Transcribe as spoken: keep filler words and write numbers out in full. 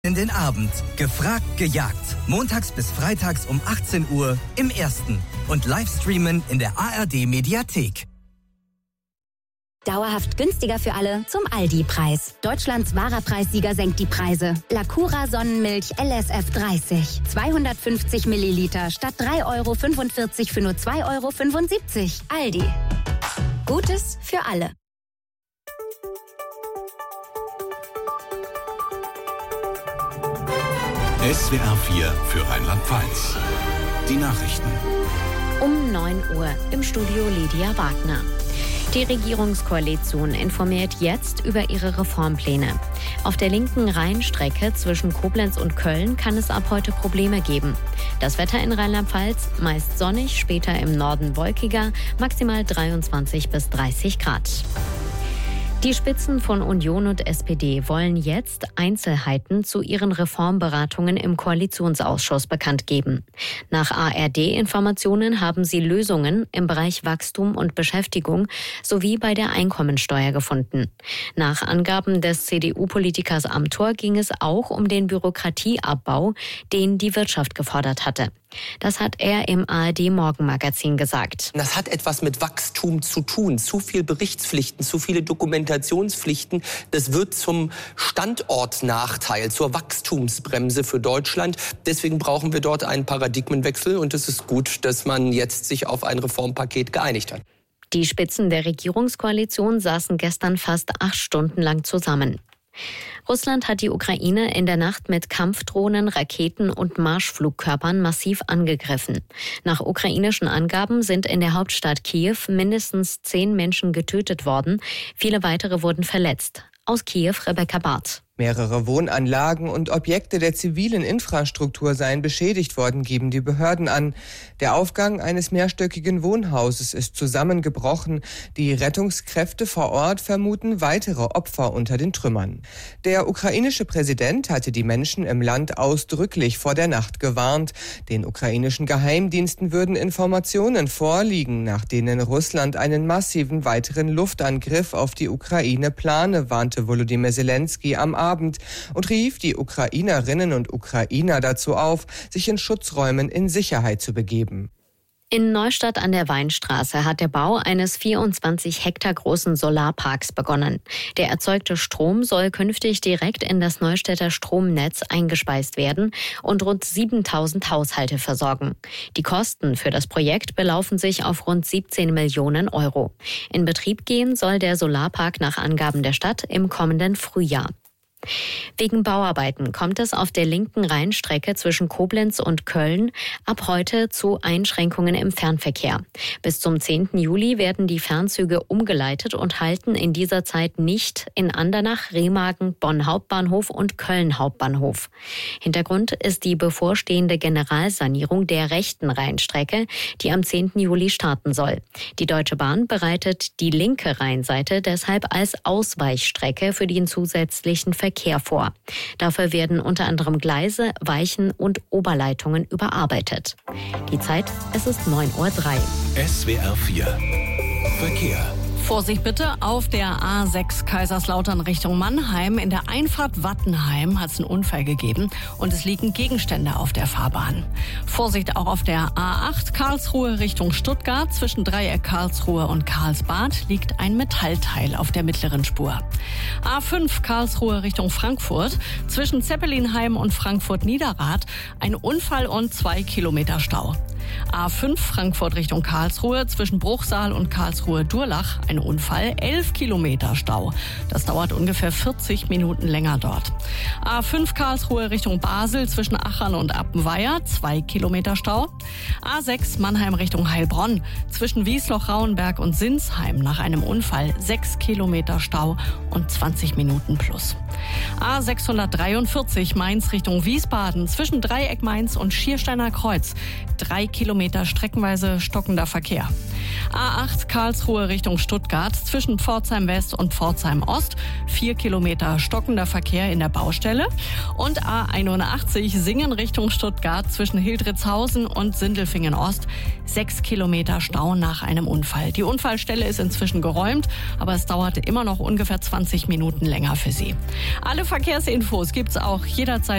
In den Abend. Gefragt, gejagt. Montags bis freitags um achtzehn Uhr im Ersten. Und Livestreamen in der A R D-Mediathek. Dauerhaft günstiger für alle zum Aldi-Preis. Deutschlands wahrer Preissieger senkt die Preise. Lacura Sonnenmilch L S F dreißig. zweihundertfünfzig Milliliter statt drei Euro fünfundvierzig für nur zwei Euro fünfundsiebzig. Aldi. Gutes für alle. S W R vier für Rheinland-Pfalz. Die Nachrichten. Um neun Uhr im Studio Lydia Wagner. Die Regierungskoalition informiert jetzt über ihre Reformpläne. Auf der linken Rheinstrecke zwischen Koblenz und Köln kann es ab heute Probleme geben. Das Wetter in Rheinland-Pfalz meist sonnig, später im Norden wolkiger, maximal dreiundzwanzig bis dreißig Grad. Die Spitzen von Union und S P D wollen jetzt Einzelheiten zu ihren Reformberatungen im Koalitionsausschuss bekannt geben. Nach A R D-Informationen haben sie Lösungen im Bereich Wachstum und Beschäftigung sowie bei der Einkommensteuer gefunden. Nach Angaben des C D U-Politikers Amthor ging es auch um den Bürokratieabbau, den die Wirtschaft gefordert hatte. Das hat er im A R D-Morgenmagazin gesagt. Das hat etwas mit Wachstum zu tun. Zu viel Berichtspflichten, zu viele Dokumentationspflichten. Das wird zum Standortnachteil, zur Wachstumsbremse für Deutschland. Deswegen brauchen wir dort einen Paradigmenwechsel. Und es ist gut, dass man jetzt sich auf ein Reformpaket geeinigt hat. Die Spitzen der Regierungskoalition saßen gestern fast acht Stunden lang zusammen. Russland hat die Ukraine in der Nacht mit Kampfdrohnen, Raketen und Marschflugkörpern massiv angegriffen. Nach ukrainischen Angaben sind in der Hauptstadt Kiew mindestens zehn Menschen getötet worden. Viele weitere wurden verletzt. Aus Kiew Rebecca Barth. Mehrere Wohnanlagen und Objekte der zivilen Infrastruktur seien beschädigt worden, geben die Behörden an. Der Aufgang eines mehrstöckigen Wohnhauses ist zusammengebrochen. Die Rettungskräfte vor Ort vermuten weitere Opfer unter den Trümmern. Der ukrainische Präsident hatte die Menschen im Land ausdrücklich vor der Nacht gewarnt. Den ukrainischen Geheimdiensten würden Informationen vorliegen, nach denen Russland einen massiven weiteren Luftangriff auf die Ukraine plane, warnte Volodymyr Zelensky am Abend und rief die Ukrainerinnen und Ukrainer dazu auf, sich in Schutzräumen in Sicherheit zu begeben. In Neustadt an der Weinstraße hat der Bau eines vierundzwanzig Hektar großen Solarparks begonnen. Der erzeugte Strom soll künftig direkt in das Neustädter Stromnetz eingespeist werden und rund siebentausend Haushalte versorgen. Die Kosten für das Projekt belaufen sich auf rund siebzehn Millionen Euro. In Betrieb gehen soll der Solarpark nach Angaben der Stadt im kommenden Frühjahr. Wegen Bauarbeiten kommt es auf der linken Rheinstrecke zwischen Koblenz und Köln ab heute zu Einschränkungen im Fernverkehr. Bis zum zehnten Juli werden die Fernzüge umgeleitet und halten in dieser Zeit nicht in Andernach, Remagen, Bonn Hauptbahnhof und Köln Hauptbahnhof. Hintergrund ist die bevorstehende Generalsanierung der rechten Rheinstrecke, die am zehnten Juli starten soll. Die Deutsche Bahn bereitet die linke Rheinseite deshalb als Ausweichstrecke für den zusätzlichen Verkehr vor. Dafür werden unter anderem Gleise, Weichen und Oberleitungen überarbeitet. Die Zeit, es ist neun Uhr drei. S W R vier Verkehr. Vorsicht bitte auf der A sechs Kaiserslautern Richtung Mannheim. In der Einfahrt Wattenheim hat es einen Unfall gegeben und es liegen Gegenstände auf der Fahrbahn. Vorsicht auch auf der A acht Karlsruhe Richtung Stuttgart. Zwischen Dreieck Karlsruhe und Karlsbad liegt ein Metallteil auf der mittleren Spur. A fünf Karlsruhe Richtung Frankfurt. Zwischen Zeppelinheim und Frankfurt-Niederrad ein Unfall und zwei Kilometer Stau. A fünf Frankfurt Richtung Karlsruhe. Zwischen Bruchsal und Karlsruhe-Durlach ein Unfall, elf Kilometer Stau. Das dauert ungefähr vierzig Minuten länger dort. A fünf Karlsruhe Richtung Basel zwischen Achern und Appenweier, zwei Kilometer Stau. A sechs Mannheim Richtung Heilbronn zwischen Wiesloch-Rauenberg und Sinsheim nach einem Unfall, sechs Kilometer Stau und zwanzig Minuten plus. A sechshundertdreiundvierzig Mainz Richtung Wiesbaden zwischen Dreieck Mainz und Schiersteiner Kreuz, drei Kilometer Kilometer streckenweise stockender Verkehr. A acht Karlsruhe Richtung Stuttgart zwischen Pforzheim West und Pforzheim Ost. Vier Kilometer stockender Verkehr in der Baustelle. Und A einundachtzig Singen Richtung Stuttgart zwischen Hildritzhausen und Sindelfingen Ost. Sechs Kilometer Stau nach einem Unfall. Die Unfallstelle ist inzwischen geräumt, aber es dauerte immer noch ungefähr zwanzig Minuten länger für Sie. Alle Verkehrsinfos gibt's auch jederzeit